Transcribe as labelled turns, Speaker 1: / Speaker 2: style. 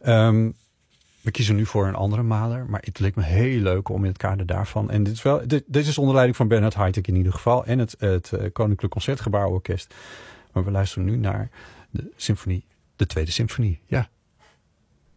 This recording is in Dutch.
Speaker 1: We kiezen nu voor een andere Mahler, maar het leek me heel leuk om in het kader daarvan. En dit is onder leiding van Bernhard Haitink in ieder geval en het Koninklijk Concertgebouworkest. Maar we luisteren nu naar de tweede symfonie. Ja.